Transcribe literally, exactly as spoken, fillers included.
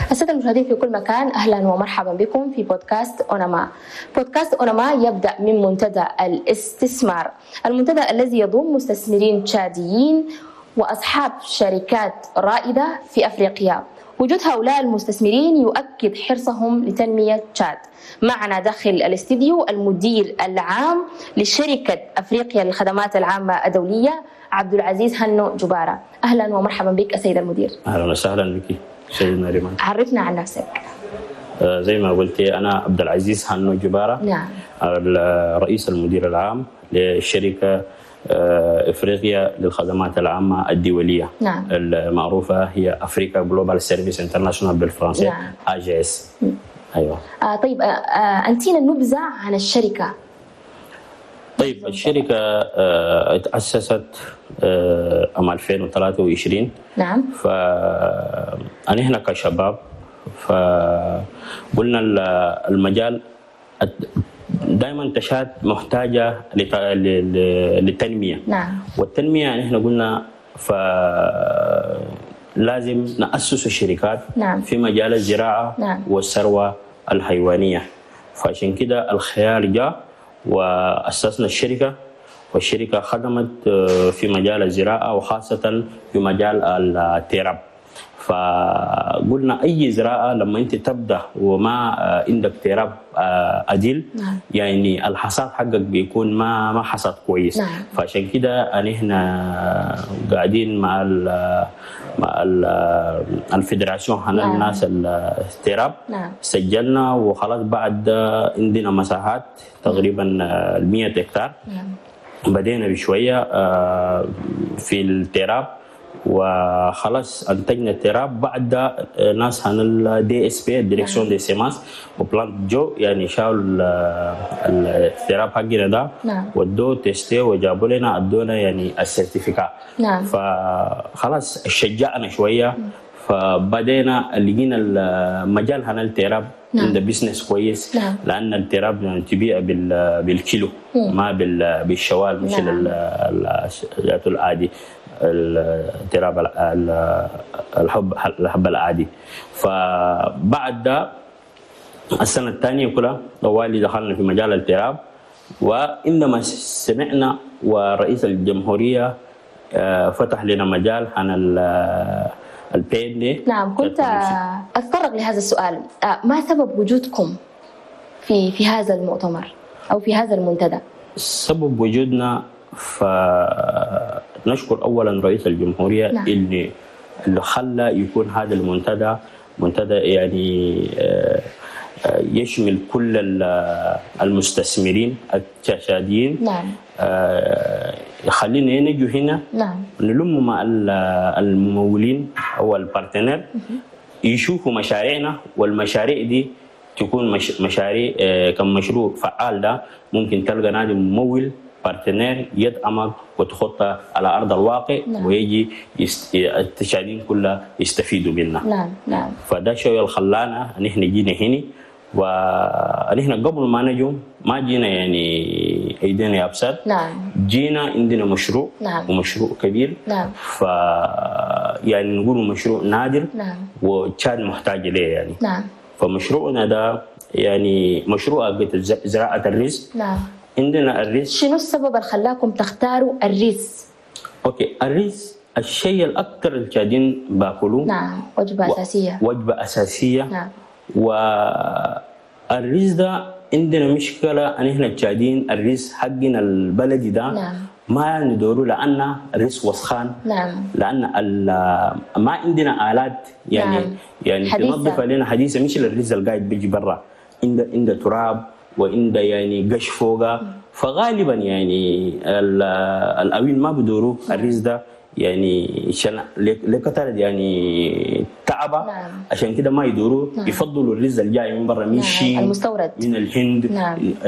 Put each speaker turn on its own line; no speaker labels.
السادة المشاهدين في كل مكان، أهلا ومرحبا بكم في بودكاست أونما. بودكاست أونما يبدأ من منتدى الاستثمار، المنتدى الذي يضم مستثمرين تشاديين وأصحاب شركات رائدة في أفريقيا. وجود هؤلاء المستثمرين يؤكد حرصهم لتنمية تشاد. معنا داخل الاستديو المدير العام لشركة أفريقيا للخدمات العامة الدولية عبد العزيز هنو جبارة. أهلا ومرحبا بك السيد المدير.
أهلا وسهلا بك سيدنا ريمان.
عرفنا عن نفسك.
آه زي ما قلتي أنا عبد العزيز هنو جبارة.
نعم.
الرئيس المدير العام لشركة آه إفريقيا للخدمات العامة الدولية.
نعم.
المعروفة هي أفريكا جلوبال سيرفيس انترناشونال بالفرنسي.
نعم.
إيه جي إس. أيوة.
آه طيب، آه أنتينا نبذة عن الشركة.
طيب الشركة آه تأسست آه عام ألفين وثلاثة وعشرين.
نعم.
فأنا هنا كشباب فقلنا المجال دائما تشاد محتاجة للتنمية.
نعم.
والتنمية نحن قلنا فلازم نأسس الشركات.
نعم.
في مجال الزراعة.
نعم.
والثروة الحيوانية. فعشان كده الخيار جاء وأسسنا الشركة، والشركة خدمت في مجال الزراعة وخاصة في مجال التراب. فقلنا أي زراعة لما أنت تبدأ وما عندك تراب أديل،
نعم. يعني
الحصاد حقك بيكون ما ما حصاد كويس.
نعم.
فعشان كده نحن قاعدين مع ال مع ال الفيدراسيون هنا. نعم. الناس التراب. نعم. سجلنا وخلاص بعد عندنا مساحات تقريبا مئة هكتار.
نعم.
بدينا بشوية في التراب وخلاص انتجنا التراب. بعد ناس عن الدي اس بي الديريكسيون دي سيماس وبلانت جو يعني شالوا التراب حقنا ده.
نعم.
ودوه تيستي وجابوا لنا ادونا يعني السيرتيفيكات.
نعم.
فخلاص شجعنا شويه. فبدينا لقينا المجال هنا التراب.
نعم.
عند بيزنس كويس.
نعم.
لان التراب يعني تبيع بالكيلو. مم. ما بالشوال مش. نعم. الذات العادي التراب الحب الحب العادي. فبعد ده السنة الثانية كلها طوالي دخلنا في مجال التراب. وعندما سمعنا ورئيس الجمهورية فتح لنا مجال عن البي ان دي.
نعم، كنت أتطرق لهذا السؤال. ما سبب وجودكم في في هذا المؤتمر أو في هذا المنتدى؟
سبب وجودنا فنشكر أولا رئيس الجمهورية. نعم. اللي اللي خلى يكون هذا المنتدى منتدى يعني يشمل كل المستثمرين التشاديين.
نعم.
يخلينا نجوا هنا.
نعم.
نلم مع الممولين أو البارتنر يشوفوا مشاريعنا، والمشاريع دي تكون مش مشاريع كم مشروع فعال. ده ممكن تلقى نادي ممول بارتنر يدعمك وتخطها على أرض الواقع. نعم. ويجي يست... التشادين كلها يستفيدوا منها.
نعم. نعم.
فده شيء اللي خلانا نحن جينا هنا. ونحن قبل ما نجوا ما جينا يعني أيدينا يابسات.
نعم.
جينا عندنا مشروع.
نعم.
ومشروع كبير.
نعم.
ف يعني نقول مشروع نادر.
نعم.
وتشاد محتاج إليه يعني.
نعم.
فمشروعنا ده يعني مشروع زراعة الرز.
نعم.
عندنا الرز.
شنو السبب اللي خلاكم تختاروا الرز؟
اوكي، الرز الشيء الاكثر التشادين باكلوه.
نعم، وجبه و... اساسيه.
وجبه اساسيه.
نعم.
والرز ده عندنا مشكله ان احنا التشادين الرز حقنا البلدي ده. نعم. ما ندوره لان الرز وسخان.
نعم.
لان ما عندنا الات يعني. نعم. يعني تنظف لنا حديثه مش الرز القاعد بيجي برا. عند عند تراب وعند يعني قش فوقه. فغالبا يعني الأوين ما بدوروا الرز ده يعني عشان لكتر يعني تعبه.
نعم.
عشان كده ما يدوروا. نعم. يفضلوا الرز الجاي من برا من الشين.
نعم. المستورد
من الهند.
نعم.